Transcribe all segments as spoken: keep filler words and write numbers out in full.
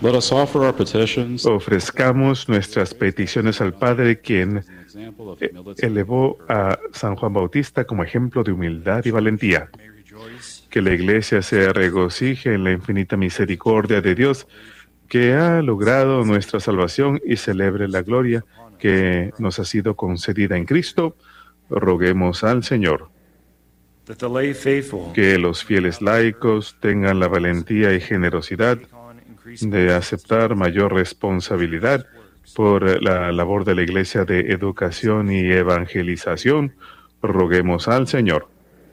Let us offer our petitions. Ofrezcamos nuestras peticiones al Padre, quien eh, elevó a San Juan Bautista como ejemplo de humildad y valentía. Que la Iglesia se regocije en la infinita misericordia de Dios, que ha logrado nuestra salvación, y celebre la gloria que nos ha sido concedida en Cristo. Roguemos al Señor. Que los fieles laicos tengan la valentía y generosidad de aceptar mayor responsabilidad por la labor de la Iglesia de educación y evangelización. Roguemos al Señor.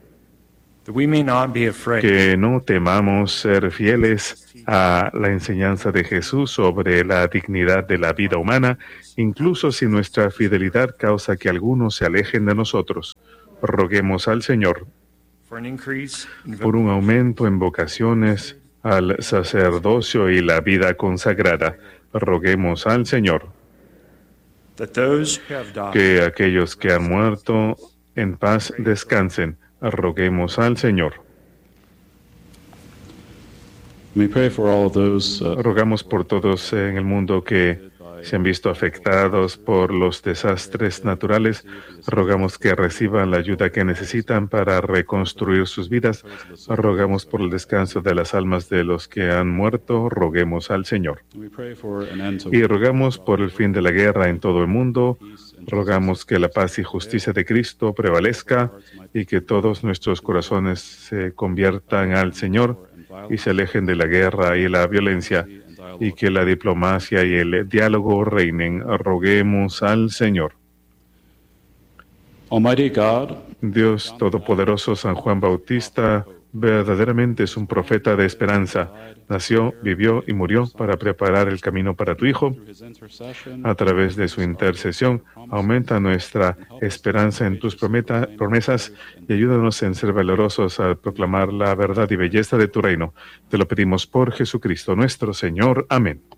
Que no temamos ser fieles a la enseñanza de Jesús sobre la dignidad de la vida humana, incluso si nuestra fidelidad causa que algunos se alejen de nosotros. Roguemos al Señor. Por un aumento en vocaciones al sacerdocio y la vida consagrada. Roguemos al Señor. Que aquellos que han muerto en paz descansen. Roguemos al Señor. We pray for all of those, uh, Rogamos por todos en el mundo que se han visto afectados por los desastres naturales. Rogamos que reciban la ayuda que necesitan para reconstruir sus vidas. Rogamos por el descanso de las almas de los que han muerto. Roguemos al Señor. we pray for an end to Y rogamos por el fin de la guerra en todo el mundo. Rogamos que la paz y justicia de Cristo prevalezca y que todos nuestros corazones se conviertan al Señor y se alejen de la guerra y la violencia, y que la diplomacia y el diálogo reinen. Roguemos al Señor. Almighty God, Dios Todopoderoso, San Juan Bautista verdaderamente es un profeta de esperanza. Nació, vivió y murió para preparar el camino para tu Hijo. his intercession, A través de su intercesión, aumenta nuestra esperanza en tus prometa- promesas y ayúdanos en ser valorosos al proclamar la verdad y belleza de tu reino. Te lo pedimos por Jesucristo nuestro Señor. Amén.